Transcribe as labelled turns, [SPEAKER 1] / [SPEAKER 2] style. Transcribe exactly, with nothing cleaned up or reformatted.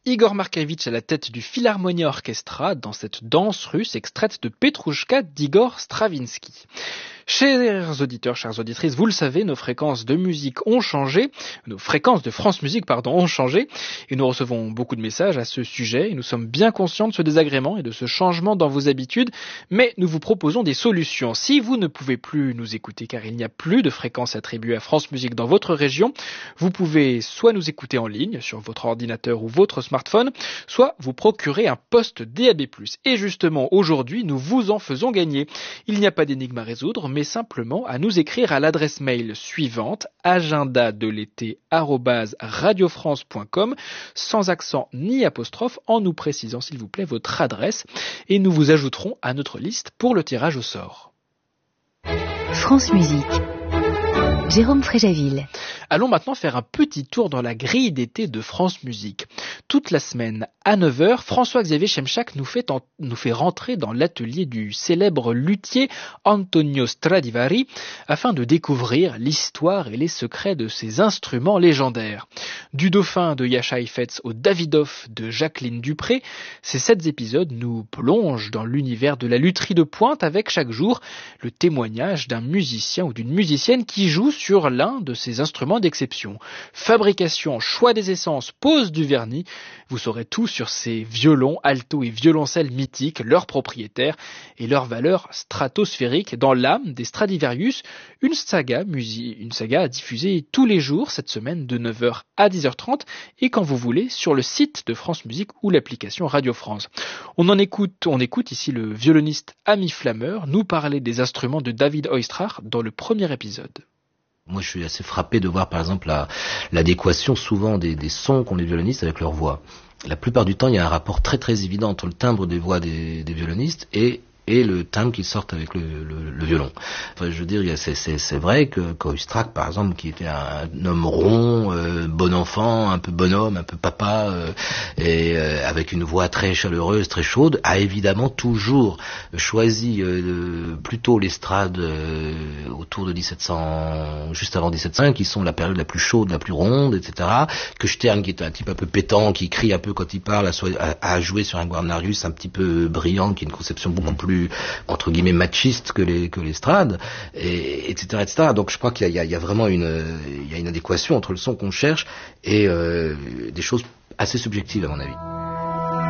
[SPEAKER 1] Igor Markavitch à la tête du Philharmonia Orchestra dans cette danse russe extraite de Petrouchka d'Igor Stravinsky. Chers auditeurs, chères auditrices, vous le savez, nos fréquences de musique ont changé, nos fréquences de France Musique, pardon, ont changé, et nous recevons beaucoup de messages à ce sujet, et nous sommes bien conscients de ce désagrément et de ce changement dans vos habitudes, mais nous vous proposons des solutions. Si vous ne pouvez plus nous écouter car il n'y a plus de fréquences attribuées à France Musique dans votre région, vous pouvez soit nous écouter en ligne sur votre ordinateur ou votre smartphone, soit vous procurer un poste D A B plus. Et justement, aujourd'hui, nous vous en faisons gagner. Il n'y a pas d'énigme à résoudre, mais simplement à nous écrire à l'adresse mail suivante agenda de l'été arobase radiofrance point com sans accent ni apostrophe en nous précisant s'il vous plaît votre adresse et nous vous ajouterons à notre liste pour le tirage au sort.
[SPEAKER 2] France Musique. Jérôme Fréjaville.
[SPEAKER 1] Allons maintenant faire un petit tour dans la grille d'été de France Musique. Toute la semaine, à neuf heures, François-Xavier Chemchak nous fait, en, nous fait rentrer dans l'atelier du célèbre luthier Antonio Stradivari afin de découvrir l'histoire et les secrets de ces instruments légendaires. Du dauphin de Jascha Heifetz au Davidoff de Jacqueline Dupré, ces sept épisodes nous plongent dans l'univers de la lutherie de pointe avec chaque jour le témoignage d'un musicien ou d'une musicienne qui joue sur l'un de ces instruments d'exception. Fabrication, choix des essences, pose du vernis, vous saurez tout sur ces violons, altos et violoncelles mythiques, leurs propriétaires et leurs valeurs stratosphériques dans l'âme des Stradivarius, une saga, musi- une saga à diffuser tous les jours cette semaine de neuf heures à dix heures trente et quand vous voulez sur le site de France Musique ou l'application Radio France. On en écoute, on écoute ici le violoniste Ami Flammer nous parler des instruments de David Oistrakh dans le premier épisode.
[SPEAKER 3] Moi, je suis assez frappé de voir, par exemple, la, l'adéquation souvent des, des sons qu'ont les violonistes avec leur voix. La plupart du temps, il y a un rapport très très évident entre le timbre des voix des, des violonistes et et le timbre qu'ils sortent avec le, le, le violon. Enfin, je veux dire, c'est, c'est, c'est vrai que Oistrakh, par exemple, qui était un, un homme rond, euh, bon enfant, un peu bonhomme, un peu papa, euh, et euh, avec une voix très chaleureuse, très chaude, a évidemment toujours choisi euh, plutôt l'estrade euh, autour de dix-sept cents, juste avant dix-sept cent cinq, qui sont la période la plus chaude, la plus ronde, et cetera. Que Stern, qui est un type un peu pétant, qui crie un peu quand il parle, a, a, a joué sur un Guarnerius un petit peu brillant, qui est une conception beaucoup plus entre guillemets machiste que les que l'estrade, et etc etc. Donc je crois qu'il y a, il y a vraiment une il y a une adéquation entre le son qu'on cherche et euh, des choses assez subjectives à mon avis.